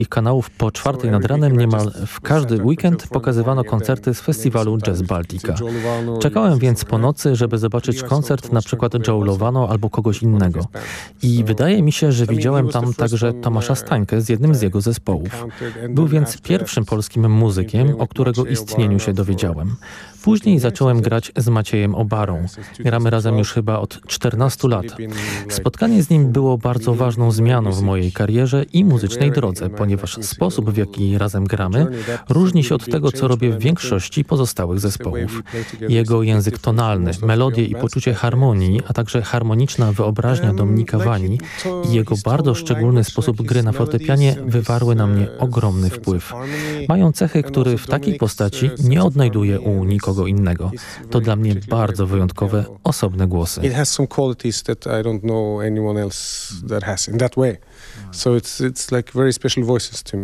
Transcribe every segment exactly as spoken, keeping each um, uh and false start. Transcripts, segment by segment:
ich kanałów po czwartej nad ranem niemal w każdy weekend pokazywano koncerty z festiwalu Jazz Baltica. Czekałem więc po nocy, żeby zobaczyć koncert na przykład Joe Lovano albo kogoś innego. I wydaje mi się, że widziałem tam także Tomasza Stańkę z jednym z jego zespołów. Był więc pierwszym polskim muzykiem, o którego istnieniu się dowiedziałem. Później zacząłem grać z Maciejem Obarą. Gramy razem już chyba od czternastu lat. Spotkanie z nim było bardzo ważną zmianą w mojej karierze i muzycznej drodze, ponieważ sposób, w jaki razem gramy, różni się od tego, co robię w większości pozostałych zespołów. Jego język tonalny, melodie i poczucie harmonii, a także harmoniczna wyobraźnia Dominika Wani i jego bardzo szczególny sposób gry na fortepianie wywarły na mnie ogromny wpływ. Mają cechy, które w takiej postaci nie odnajduję u nikogo innego. To dla mnie bardzo wyjątkowe, osobne głosy. It has some qualities that I don't know anyone else that has in that way. So it's it's like very special voices to me.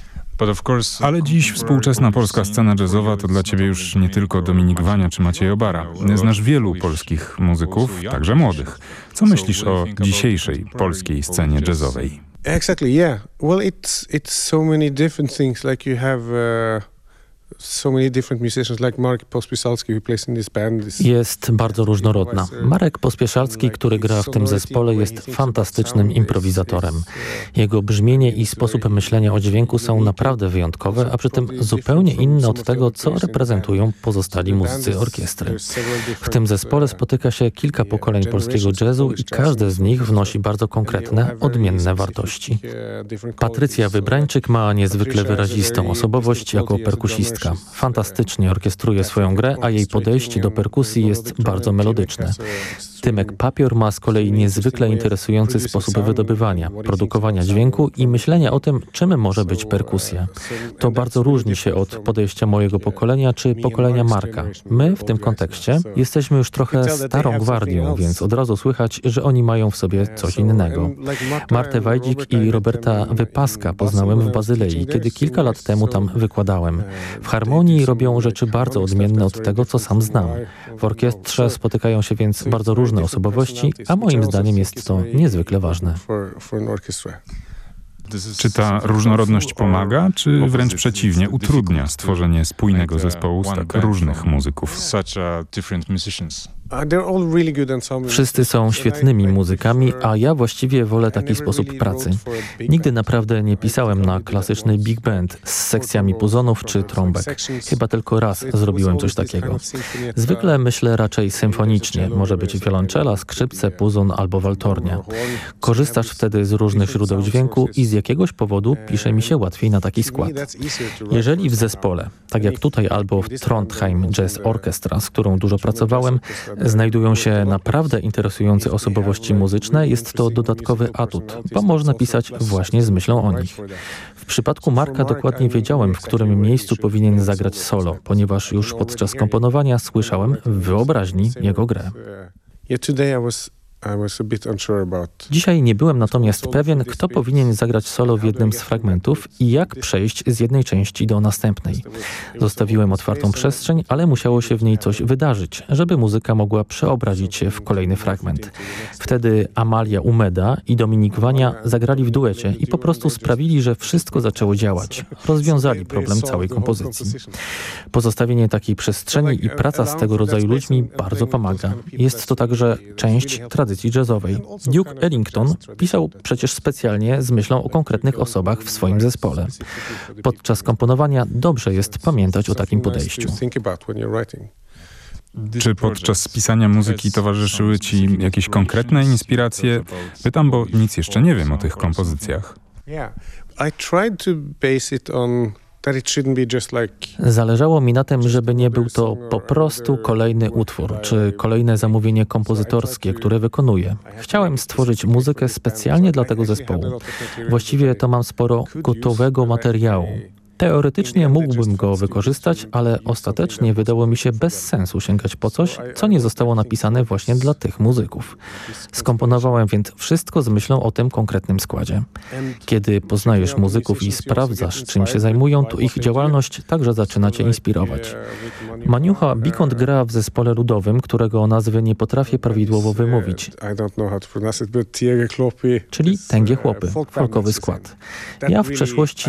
Ale dziś współczesna polska scena jazzowa to dla ciebie już nie tylko Dominik Wania czy Maciej Obara. Znasz wielu polskich muzyków, także młodych. Co myślisz o dzisiejszej polskiej scenie jazzowej? Exactly, yeah. Well, it's it's so many different things. Like you have uh... so many different musicians like Marek Pospieszalski who plays in this band. Jest bardzo różnorodna. Marek Pospieszalski, który gra w tym zespole, jest fantastycznym improwizatorem. Jego brzmienie i sposób myślenia o dźwięku są naprawdę wyjątkowe, a przy tym zupełnie inne od tego, co reprezentują pozostali muzycy orkiestry. W tym zespole spotyka się kilka pokoleń polskiego jazzu i każde z nich wnosi bardzo konkretne, odmienne wartości. Patrycja Wybrańczyk ma niezwykle wyrazistą osobowość jako perkusistka. Fantastycznie orkiestruje swoją grę, a jej podejście do perkusji jest bardzo melodyczne. Tymek Papior ma z kolei niezwykle interesujący sposób wydobywania, produkowania dźwięku i myślenia o tym, czym może być perkusja. To bardzo różni się od podejścia mojego pokolenia czy pokolenia Marka. My w tym kontekście jesteśmy już trochę starą gwardią, więc od razu słychać, że oni mają w sobie coś innego. Martę Wajdzik i Roberta Wypaska poznałem w Bazylei, kiedy kilka lat temu tam wykładałem. W harmonii robią rzeczy bardzo odmienne od tego, co sam znam. W orkiestrze spotykają się więc bardzo różne osobowości, a moim zdaniem jest to niezwykle ważne. Czy ta różnorodność pomaga, czy wręcz przeciwnie, utrudnia stworzenie spójnego zespołu z tak różnych muzyków? Wszyscy są świetnymi muzykami, a ja właściwie wolę taki sposób pracy. Nigdy naprawdę nie pisałem na klasyczny big band z sekcjami puzonów czy trąbek. Chyba tylko raz zrobiłem coś takiego. Zwykle myślę raczej symfonicznie. Może być wiolonczela, skrzypce, puzon albo waltornia. Korzystasz wtedy z różnych źródeł dźwięku i z jakiegoś powodu pisze mi się łatwiej na taki skład. Jeżeli w zespole, tak jak tutaj albo w Trondheim Jazz Orchestra, z którą dużo pracowałem, znajdują się naprawdę interesujące osobowości muzyczne, jest to dodatkowy atut, bo można pisać właśnie z myślą o nich. W przypadku Marka dokładnie wiedziałem, w którym miejscu powinien zagrać solo, ponieważ już podczas komponowania słyszałem w wyobraźni jego grę. Dzisiaj nie byłem natomiast pewien, kto powinien zagrać solo w jednym z fragmentów i jak przejść z jednej części do następnej. Zostawiłem otwartą przestrzeń, ale musiało się w niej coś wydarzyć, żeby muzyka mogła przeobrazić się w kolejny fragment. Wtedy Amalia Umeda i Dominik Wania zagrali w duecie i po prostu sprawili, że wszystko zaczęło działać. Rozwiązali problem całej kompozycji. Pozostawienie takiej przestrzeni i praca z tego rodzaju ludźmi bardzo pomaga. Jest to także część tradycji jazzowej. Duke Ellington pisał przecież specjalnie z myślą o konkretnych osobach w swoim zespole. Podczas komponowania dobrze jest pamiętać o takim podejściu. Czy podczas pisania muzyki towarzyszyły ci jakieś konkretne inspiracje? Pytam, bo nic jeszcze nie wiem o tych kompozycjach. Zależało mi na tym, żeby nie był to po prostu kolejny utwór, czy kolejne zamówienie kompozytorskie, które wykonuję. Chciałem stworzyć muzykę specjalnie dla tego zespołu. Właściwie to mam sporo gotowego materiału. Teoretycznie mógłbym go wykorzystać, ale ostatecznie wydało mi się bez sensu sięgać po coś, co nie zostało napisane właśnie dla tych muzyków. Skomponowałem więc wszystko z myślą o tym konkretnym składzie. Kiedy poznajesz muzyków i sprawdzasz, czym się zajmują, to ich działalność także zaczyna cię inspirować. Maniucha Bikont gra w zespole ludowym, którego nazwy nie potrafię prawidłowo wymówić, czyli Tęgie Chłopy, folkowy skład. Ja w przeszłości